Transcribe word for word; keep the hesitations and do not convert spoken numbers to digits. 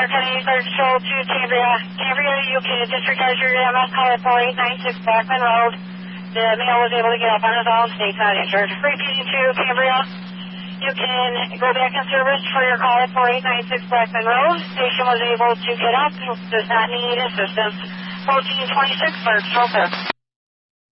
Clark County Clerk Shoal to Cambria. Cambria, you can disregard your E M S call at four eight nine six Blackman Road. The male was able to get up on his own, stays not injured. Repeating to Cambria, you can go back in service for your call at four eight nine six Blackman Road. Station was able to get up, does not need assistance. fourteen twenty-six, Clerk Shoal.